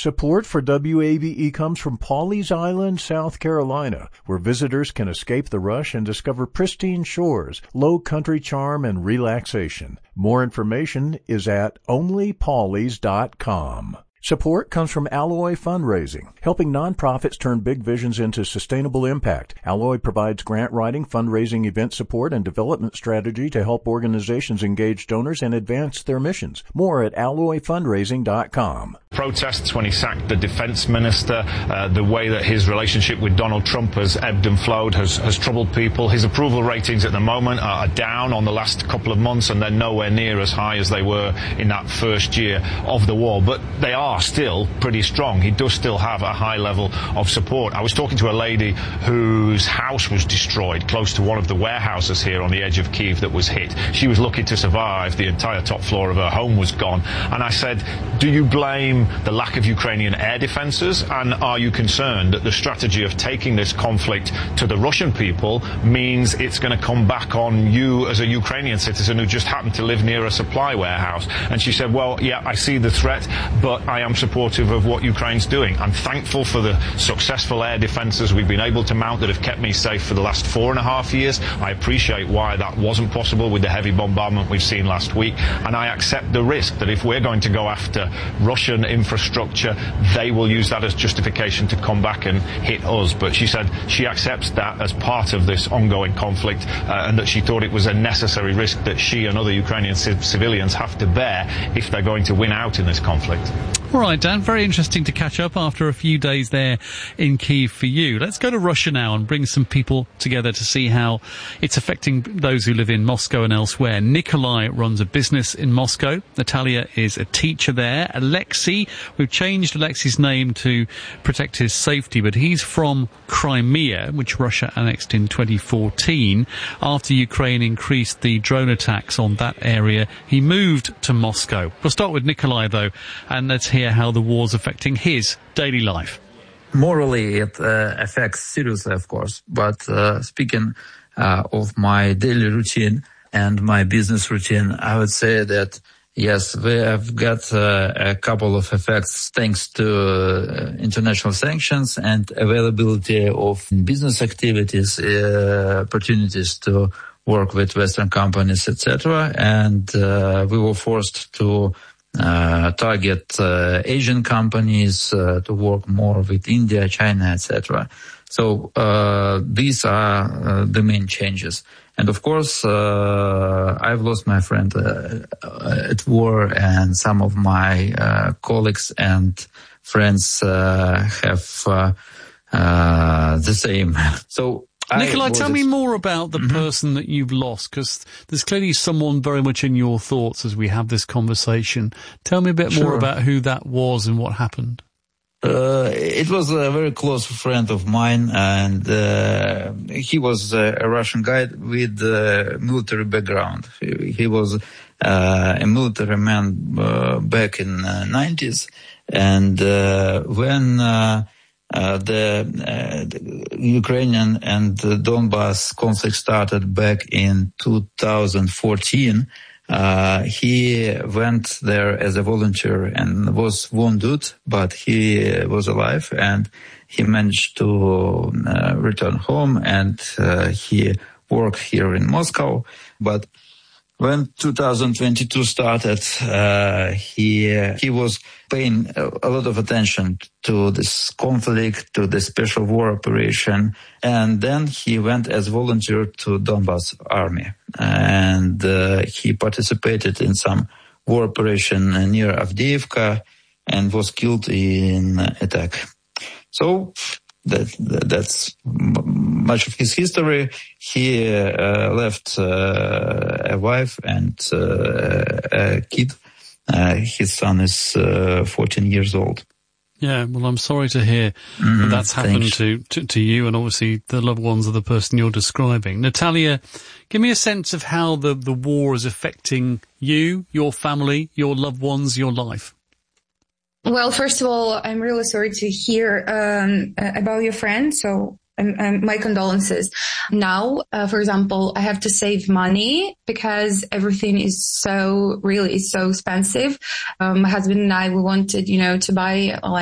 Support for WAVE comes from Pawleys Island, South Carolina, where visitors can escape the rush and discover pristine shores, low country charm, and relaxation. More information is at onlypawleys.com. Support comes from Alloy Fundraising, helping nonprofits turn big visions into sustainable impact. Alloy provides grant writing, fundraising, event support, and development strategy to help organizations engage donors and advance their missions. More at alloyfundraising.com. Protests when he sacked the defense minister, the way that his relationship with Donald Trump has ebbed and flowed has troubled people. His approval ratings at the moment are down on the last couple of months, and they're nowhere near as high as they were in that first year of the war. But they are still pretty strong. He does still have a high level of support. I was talking to a lady whose house was destroyed close to one of the warehouses here on the edge of Kyiv that was hit. She was lucky to survive. The entire top floor of her home was gone. And I said, do you blame the lack of Ukrainian air defenses, and are you concerned that the strategy of taking this conflict to the Russian people means it's going to come back on you as a Ukrainian citizen who just happened to live near a supply warehouse? And she said, well, yeah, I see the threat, but I am supportive of what Ukraine's doing. I'm thankful for the successful air defenses we've been able to mount that have kept me safe for the last 4.5 years. I appreciate why that wasn't possible with the heavy bombardment we've seen last week, and I accept the risk that if we're going to go after Russian infrastructure, they will use that as justification to come back and hit us. But she said she accepts that as part of this ongoing conflict, and that she thought it was a necessary risk that she and other Ukrainian civilians have to bear if they're going to win out in this conflict. All right, Dan, very interesting to catch up after a few days there in Kyiv for you. Let's go to Russia now and bring some people together to see how it's affecting those who live in Moscow and elsewhere. Nikolai runs a business in Moscow. Natalia is a teacher there. Alexei, we've changed Alexei's name to protect his safety, but he's from Crimea, which Russia annexed in 2014. After Ukraine increased the drone attacks on that area, he moved to Moscow. We'll start with Nikolai, though, and let's hear how the war's affecting his daily life. Morally, it affects seriously, of course. But speaking of my daily routine and my business routine, I would say that, yes, we have got a couple of effects thanks to international sanctions and availability of business activities, opportunities to work with Western companies, etc. And we were forced to target Asian companies, to work more with India, China, etc. So these are the main changes. And of course, I've lost my friend at war, and some of my colleagues and friends have the same. So Nikolai, tell me more about the person that you've lost, because there's clearly someone very much in your thoughts as we have this conversation. Tell me a bit more about who that was and what happened. It was a very close friend of mine, and he was a Russian guy with a military background. He was a military man back in the 90s, and when the Ukrainian and the Donbass conflict started back in 2014. He went there as a volunteer and was wounded, but he was alive, and he managed to return home, and he worked here in Moscow. But when 2022 started, he was paying a lot of attention to this conflict, to the special war operation, and then he went as volunteer to Donbass army, and he participated in some war operation near Avdiivka and was killed in attack. So that's much of his history. He left a wife and a kid. His son is 14 years old. Yeah, well, I'm sorry to hear that that's happened to you, and obviously the loved ones of the person you're describing. Natalia, give me a sense of how the war is affecting you, your family, your loved ones, your life. Well, first of all, I'm really sorry to hear about your friend. So my condolences. Now, for example, I have to save money because everything is so expensive. My husband and I, we wanted, to buy